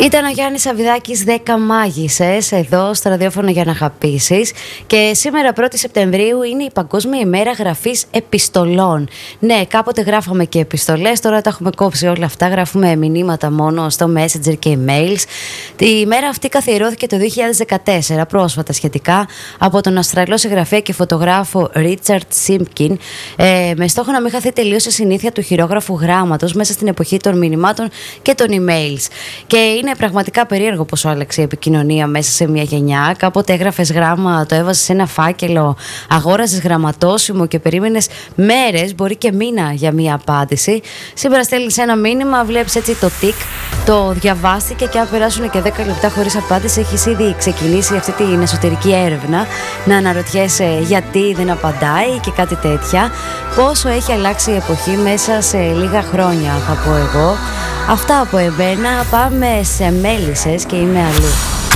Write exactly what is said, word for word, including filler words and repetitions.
Ήταν ο Γιάννης Σαββιδάκης, δέκα μάγισσες, εδώ στο ραδιόφωνο για να αγαπήσεις. Και σήμερα πρώτη Σεπτεμβρίου είναι η Παγκόσμια ημέρα γραφής επιστολών. Ναι, κάποτε γράφαμε και επιστολές, τώρα τα έχουμε κόψει όλα αυτά. Γράφουμε μηνύματα μόνο στο Messenger και emails. Η ημέρα αυτή καθιερώθηκε το δύο χιλιάδες δεκατέσσερα, πρόσφατα σχετικά, από τον Αυστραλό συγγραφέα και φωτογράφο Ρίτσαρντ Σίμπκιν, ε, με στόχο να μην χαθεί τελείως η συνήθεια του χειρόγραφου γράμματος μέσα στην εποχή των μηνυμάτων και των emails. Και είναι πραγματικά περίεργο πόσο άλλαξε η επικοινωνία μέσα σε μια γενιά. Κάποτε έγραφες γράμμα, το έβαζες σε ένα φάκελο, αγόραζες γραμματόσημο και περίμενες μέρες, μπορεί και μήνα, για μια απάντηση. Σήμερα στέλνεις ένα μήνυμα, βλέπεις έτσι το τικ, το διαβάστηκε, και αν περάσουν και δέκα λεπτά χωρίς απάντηση, έχεις ήδη ξεκινήσει αυτή την εσωτερική έρευνα, να αναρωτιέσαι γιατί δεν απαντάει και κάτι τέτοια. Πόσο έχει αλλάξει η εποχή μέσα σε λίγα χρόνια, θα πω εγώ. Αυτά από εμένα, πάμε σε μέλισσες και είμαι αλλού.